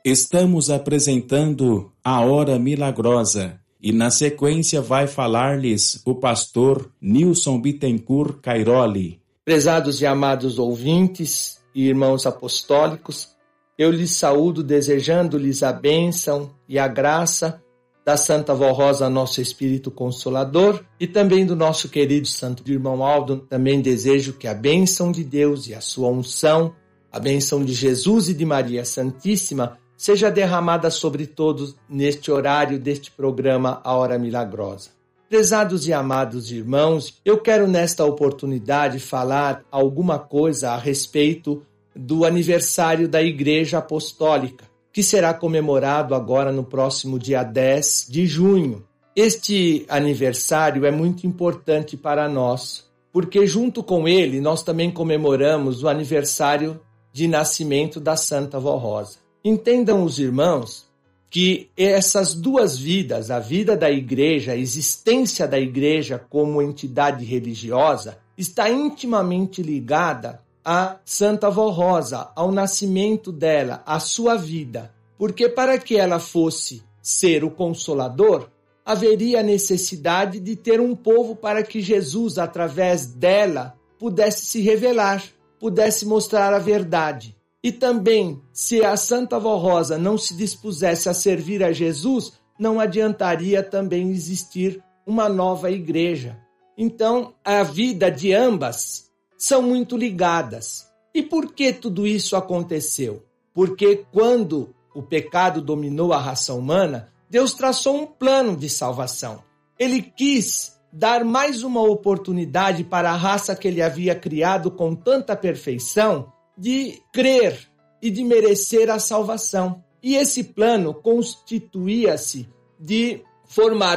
Estamos apresentando a Hora Milagrosa e na sequência vai falar-lhes o pastor Nilson Bittencourt Cairoli. Prezados e amados ouvintes e irmãos apostólicos, eu lhes saúdo desejando-lhes a bênção e a graça da Santa Vó Rosa, nosso Espírito Consolador, e também do nosso querido Santo Irmão Aldo. Também desejo que a bênção de Deus e a sua unção, a bênção de Jesus e de Maria Santíssima, seja derramada sobre todos neste horário deste programa A Hora Milagrosa. Prezados e amados irmãos, eu quero nesta oportunidade falar alguma coisa a respeito do aniversário da Igreja Apostólica, que será comemorado agora no próximo dia 10 de junho. Este aniversário é muito importante para nós, porque junto com ele nós também comemoramos o aniversário de nascimento da Santa Vó Rosa. Entendam os irmãos que essas duas vidas, a vida da igreja, a existência da igreja como entidade religiosa, está intimamente ligada à Santa Vó Rosa, ao nascimento dela, à sua vida. Porque para que ela fosse ser o Consolador, haveria necessidade de ter um povo para que Jesus, através dela, pudesse se revelar, pudesse mostrar a verdade. E também, se a Santa Vó Rosa não se dispusesse a servir a Jesus, não adiantaria também existir uma nova igreja. Então, a vida de ambas são muito ligadas. E por que tudo isso aconteceu? Porque quando o pecado dominou a raça humana, Deus traçou um plano de salvação. Ele quis dar mais uma oportunidade para a raça que ele havia criado com tanta perfeição de crer e de merecer a salvação. E esse plano constituía-se de formar